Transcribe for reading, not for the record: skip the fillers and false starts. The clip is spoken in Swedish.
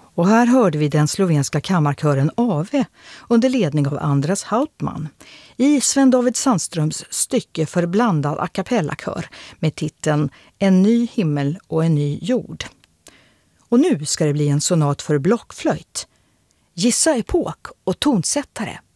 Och här hörde vi den slovenska kammarkören AV under ledning av Andras Hauptmann i Sven-David Sandströms stycke för blandad a cappella-kör med titeln En ny himmel och en ny jord. Och nu ska det bli en sonat för blockflöjt. Gissa epok och tonsättare.